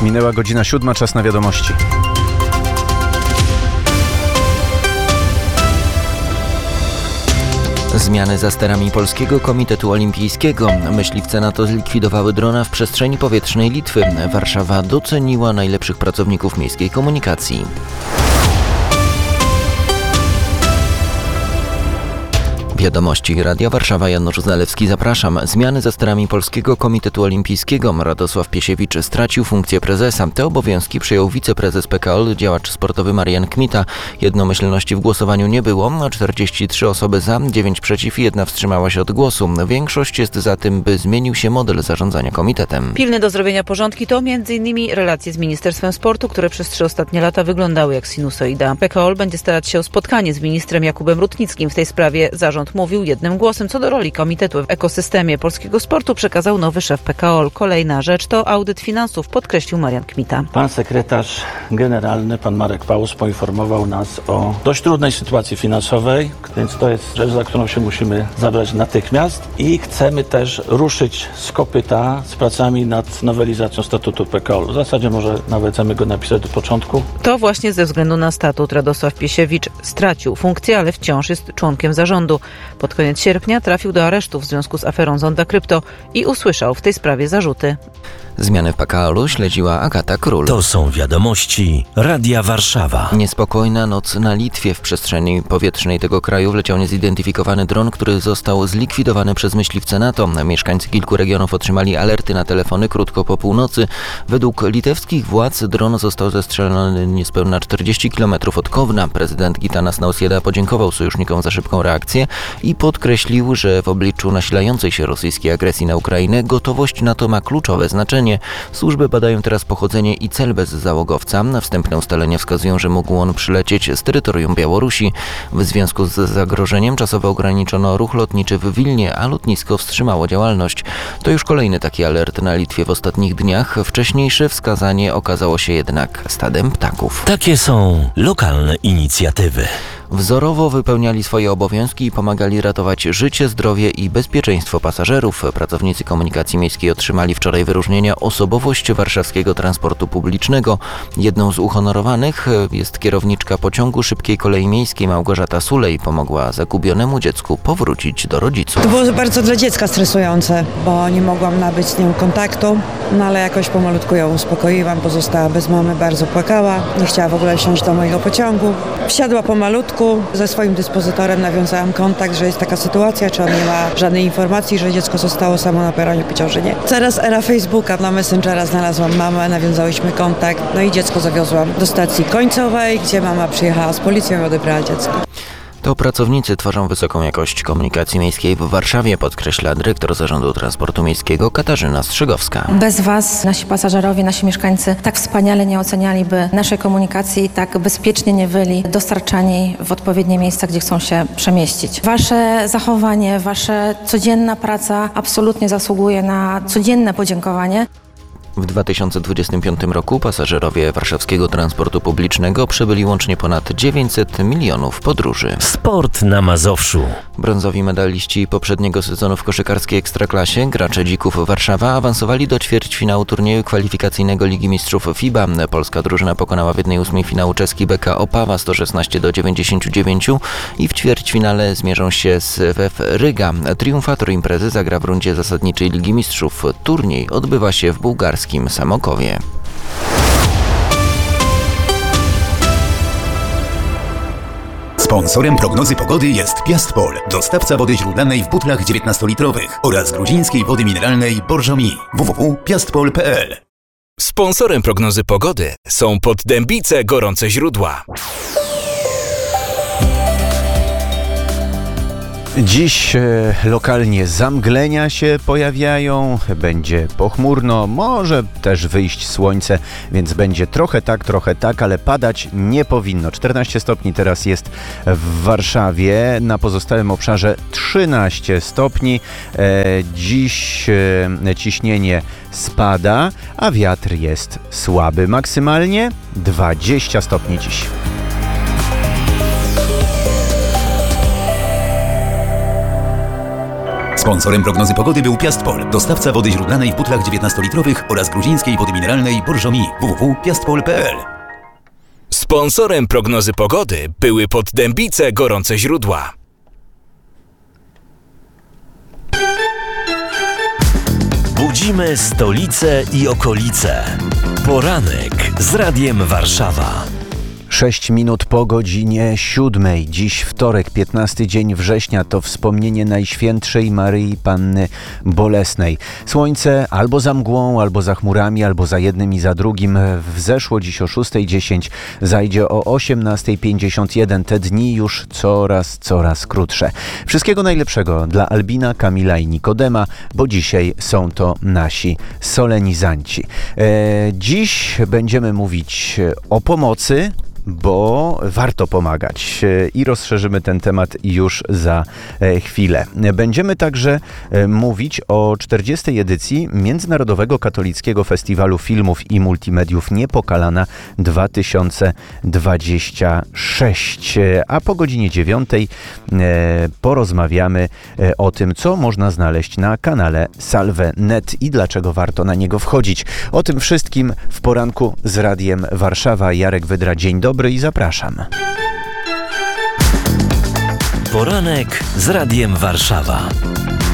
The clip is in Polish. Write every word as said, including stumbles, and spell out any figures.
Minęła godzina siódma, czas na wiadomości. Zmiany za sterami Polskiego Komitetu Olimpijskiego. Myśliwce NATO zlikwidowały drona w przestrzeni powietrznej Litwy. Warszawa doceniła najlepszych pracowników miejskiej komunikacji. Wiadomości Radia Warszawa, Janusz Zalewski, zapraszam. Zmiany za sterami Polskiego Komitetu Olimpijskiego. Radosław Piesiewicz stracił funkcję prezesa. Te obowiązki przejął wiceprezes P K O L, działacz sportowy Marian Kmita. Jednomyślności w głosowaniu nie było. czterdzieści trzy osoby za, dziewięć przeciw i jedna wstrzymała się od głosu. Większość jest za tym, by zmienił się model zarządzania komitetem. Pilne do zrobienia porządki to m.in. relacje z Ministerstwem Sportu, które przez trzy ostatnie lata wyglądały jak sinusoida. P K O L będzie starać się o spotkanie z ministrem Jakubem Rutnickim. W tej sprawie zarząd mówił jednym głosem. Co do roli komitetu w ekosystemie polskiego sportu przekazał nowy szef P K O L. Kolejna rzecz to audyt finansów, podkreślił Marian Kmita. Pan sekretarz generalny, pan Marek Paus, poinformował nas o dość trudnej sytuacji finansowej, więc to jest rzecz, za którą się musimy zabrać natychmiast i chcemy też ruszyć z kopyta z pracami nad nowelizacją statutu P K O L. W zasadzie może nawet chcemy go napisać do początku. To właśnie ze względu na statut Radosław Piesiewicz stracił funkcję, ale wciąż jest członkiem zarządu. Pod koniec sierpnia trafił do aresztu w związku z aferą Zonda Krypto i usłyszał w tej sprawie zarzuty. Zmiany w P K O L-u śledziła Agata Król. To są wiadomości Radia Warszawa. Niespokojna noc na Litwie. W przestrzeni powietrznej tego kraju wleciał niezidentyfikowany dron, który został zlikwidowany przez myśliwce NATO. Mieszkańcy kilku regionów otrzymali alerty na telefony krótko po północy. Według litewskich władz dron został zestrzelony niespełna czterdzieści kilometrów od Kowna. Prezydent Gitanas Nausėda podziękował sojusznikom za szybką reakcję i podkreślił, że w obliczu nasilającej się rosyjskiej agresji na Ukrainę gotowość NATO ma kluczowe znaczenie. Służby badają teraz pochodzenie i cel bezzałogowca. Wstępne ustalenia wskazują, że mógł on przylecieć z terytorium Białorusi. W związku z zagrożeniem czasowo ograniczono ruch lotniczy w Wilnie, a lotnisko wstrzymało działalność. To już kolejny taki alert na Litwie w ostatnich dniach. Wcześniejsze wskazanie okazało się jednak stadem ptaków. Takie są lokalne inicjatywy. Wzorowo wypełniali swoje obowiązki i pomagali ratować życie, zdrowie i bezpieczeństwo pasażerów. Pracownicy komunikacji miejskiej otrzymali wczoraj wyróżnienia Osobowość warszawskiego transportu publicznego. Jedną z uhonorowanych jest kierowniczka pociągu szybkiej kolei miejskiej Małgorzata Sulej. Pomogła zagubionemu dziecku powrócić do rodziców. To było bardzo dla dziecka stresujące, bo nie mogłam nabyć z nią kontaktu, no ale jakoś pomalutku ją uspokoiłam, pozostała bez mamy, bardzo płakała, nie chciała w ogóle wsiąść do mojego pociągu. Wsiadła pomalutku, ze swoim dyspozytorem nawiązałam kontakt, że jest taka sytuacja, czy on nie ma żadnej informacji, że dziecko zostało samo na peronie, powiedział, że nie. Teraz era Facebooka, na Messengera znalazłam mamę, nawiązałyśmy kontakt, no i dziecko zawiozłam do stacji końcowej, gdzie mama przyjechała z policją i odebrała dziecko. To pracownicy tworzą wysoką jakość komunikacji miejskiej w Warszawie, podkreśla dyrektor Zarządu Transportu Miejskiego Katarzyna Strzygowska. Bez Was nasi pasażerowie, nasi mieszkańcy tak wspaniale nie ocenialiby naszej komunikacji i tak bezpiecznie nie byli dostarczani w odpowiednie miejsca, gdzie chcą się przemieścić. Wasze zachowanie, wasza codzienna praca absolutnie zasługuje na codzienne podziękowanie. W dwa tysiące dwudziestym piątym roku pasażerowie warszawskiego transportu publicznego przebyli łącznie ponad dziewięćset milionów podróży. Sport na Mazowszu. Brązowi medaliści poprzedniego sezonu w koszykarskiej Ekstraklasie, gracze Dzików Warszawa, awansowali do ćwierćfinału turnieju kwalifikacyjnego Ligi Mistrzów F I B A. Polska drużyna pokonała w jednej ósmej finału czeski B K Opawa sto szesnaście do dziewięćdziesięciu dziewięciu i w ćwierćfinale zmierzą się z W F Ryga. Triumfator imprezy zagra w rundzie zasadniczej Ligi Mistrzów. Turniej odbywa się w bułgarskim Samokowie. Sponsorem prognozy pogody jest Piastpol, dostawca wody źródlanej w butlach dziewiętnastolitrowych oraz gruzińskiej wody mineralnej Borżomi. w w w kropka piastpol kropka p l. Sponsorem prognozy pogody są Poddębice Gorące Źródła. Dziś e, lokalnie zamglenia się pojawiają, będzie pochmurno, może też wyjść słońce, więc będzie trochę tak, trochę tak, ale padać nie powinno. czternaście stopni teraz jest w Warszawie, na pozostałym obszarze trzynaście stopni. E, dziś e, ciśnienie spada, a wiatr jest słaby. Maksymalnie dwadzieścia stopni dziś. Sponsorem prognozy pogody był Piastpol, dostawca wody źródlanej w butlach dziewiętnastolitrowych oraz gruzińskiej wody mineralnej Borżomi. w w w kropka piastpol kropka p l. Sponsorem prognozy pogody były Poddębice Gorące Źródła. Budzimy stolicę i okolice. Poranek z Radiem Warszawa. Sześć minut po godzinie siódmej. Dziś wtorek, piętnasty dzień września, to wspomnienie Najświętszej Maryi Panny Bolesnej. Słońce albo za mgłą, albo za chmurami, albo za jednym i za drugim wzeszło dziś o szóstej dziesięć, zajdzie o osiemnastej pięćdziesiąt jeden. Te dni już coraz, coraz krótsze. Wszystkiego najlepszego dla Albina, Kamila i Nikodema, bo dzisiaj są to nasi solenizanci. E, dziś będziemy mówić o pomocy, bo warto pomagać i rozszerzymy ten temat już za chwilę. Będziemy także mówić o czterdziestej edycji Międzynarodowego Katolickiego Festiwalu Filmów i Multimediów Niepokalana dwa tysiące dwadzieścia sześć, a po godzinie dziewiątej porozmawiamy o tym, co można znaleźć na kanale Salve kropka net i dlaczego warto na niego wchodzić. O tym wszystkim w poranku z Radiem Warszawa. Jarek Wydra, dzień dobry. Dobry i zapraszam. Poranek z Radiem Warszawa.